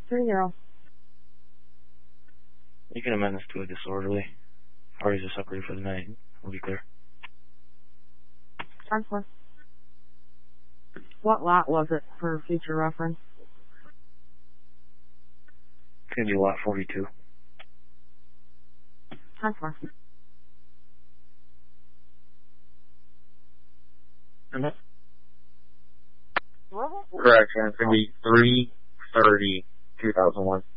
3-0. You can amend this to a disorderly. Parties are separated for the night. We'll be clear. 10-4. What lot was it for future reference? It's going to be lot 42. 10-4. Correction, it's going to be 3/30/2001.